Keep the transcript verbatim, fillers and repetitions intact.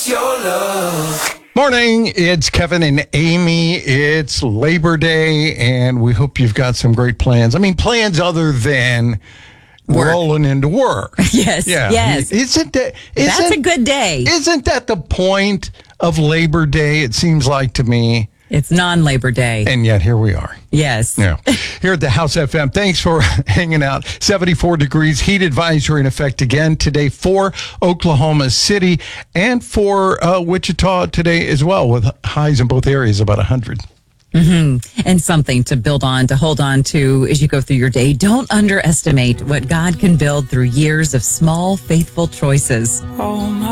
your love. Morning, it's Kevin and Amy. It's Labor Day, and we hope you've got some great plans. I mean, plans other than Work. rolling into work. Yes, Yeah. yes. Isn't that, isn't, That's a good day. Isn't that the point of Labor Day, it seems like to me? It's non-Labor Day. And yet here we are. Yes. Yeah. Here at the House F M, thanks for hanging out. seventy-four degrees, heat advisory in effect again today for Oklahoma City and for uh, Wichita today as well, with highs in both areas about one hundred. Mm-hmm. And something to build on, to hold on to as you go through your day. Don't underestimate what God can build through years of small, faithful choices. Oh my.